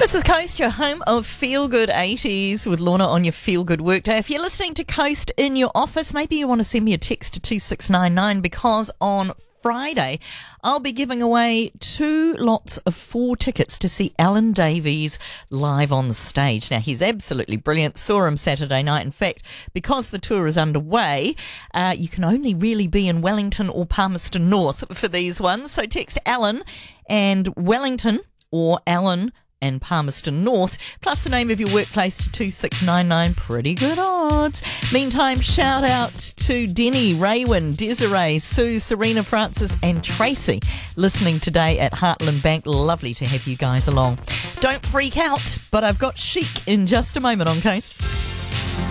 This is Coast, your home of Feel Good 80s with Lorna on your Feel Good Workday. If you're listening to Coast in your office, maybe you want to send me a text to 2699 because on Friday I'll be giving away 2 lots of 4 tickets to see Alan Davies live on stage. Now, he's absolutely brilliant. Saw him Saturday night. In fact, because the tour is underway, you can only really be in Wellington or Palmerston North for these ones. So text Alan and Wellington or Alan and Palmerston North, plus the name of your workplace to 2699. Pretty good odds. Meantime, shout out to Denny, Raywin, Desiree, Sue, Serena, Francis and Tracy listening today at Heartland Bank. Lovely to have you guys along. Don't freak out, but I've got Chic in just a moment on Coast.